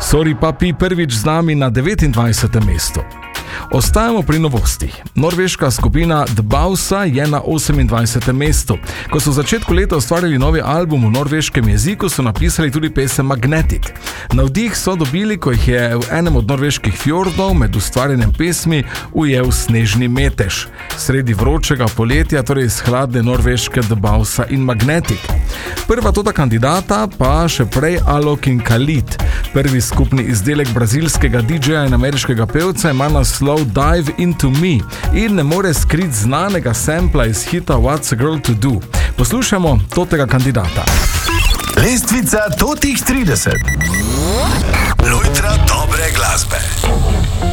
Sorry Papi prvič z nami na 29. mestu. Ostajamo pri novostih. Norveška skupina The Bausa je na 28. mestu. Ko so v začetku leta ustvarili novi album v norveškem jeziku, so napisali tudi pesem Magnetic. Navdih so dobili, ko jih je v enem od norveških fjordov med ustvarjanjem pesmi ujel snežni metež. Sredi vročega poletja, torej iz hladne norveške The Bausa in Magnetic. Prva toda kandidata pa še prej Alok in Khalid. Prvi skupni izdelek brazilskega DJ-ja in ameriškega pevca ima naslov Dive Into Me in ne more skriti znanega sampla iz hita What's a Girl to Do. Poslušamo totega kandidata. Lestvica totih 30. Lojtra dobre glasbe.